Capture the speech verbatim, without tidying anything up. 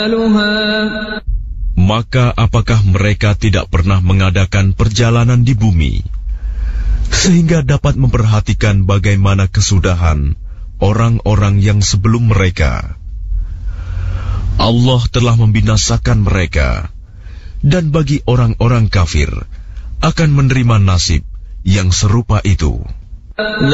Maka apakah mereka tidak pernah mengadakan perjalanan di bumi sehingga dapat memperhatikan bagaimana kesudahan orang-orang yang sebelum mereka? Allah telah membinasakan mereka, dan bagi orang-orang kafir akan menerima nasib yang serupa itu.